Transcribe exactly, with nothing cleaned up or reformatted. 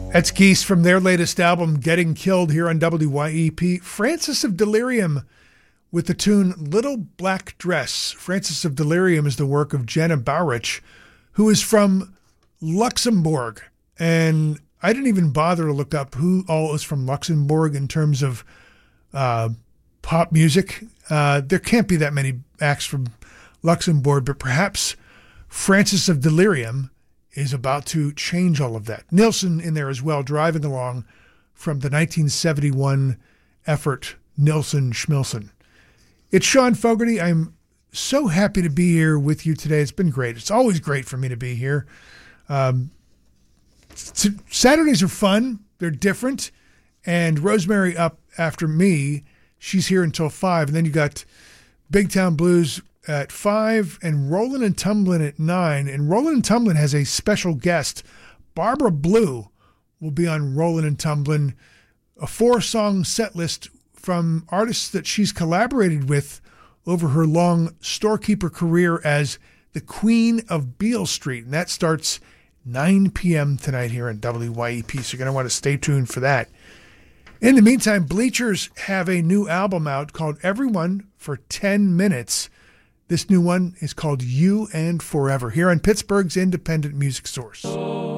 That's Geese from their latest album, Getting Killed, here on W Y E P. Francis of Delirium with the tune Little Black Dress. Francis of Delirium is the work of Jenna Bauerich, who is from Luxembourg. And I didn't even bother to look up who all is from Luxembourg in terms of uh, pop music. Uh, there can't be that many acts from Luxembourg, but perhaps Francis of Delirium is about to change all of that. Nilsson in there as well, driving along from the nineteen seventy-one effort, Nilsson Schmilsson. It's Sean Fogarty. I'm so happy to be here with you today. It's been great. It's always great for me to be here. Um, Saturdays are fun. They're different. And Rosemary up after me. She's here until five. And then you got Big Town Blues at five and Rollin' and Tumblin' at nine. And Rollin' and Tumblin' has a special guest. Barbara Blue will be on Rollin' and Tumblin', a four-song set list from artists that she's collaborated with over her long storekeeper career as the Queen of Beale Street. And that starts nine p.m. tonight here on W Y E P, so you're going to want to stay tuned for that. In the meantime, Bleachers have a new album out called Everyone for ten minutes. This new one is called You and Forever, here on Pittsburgh's independent music source.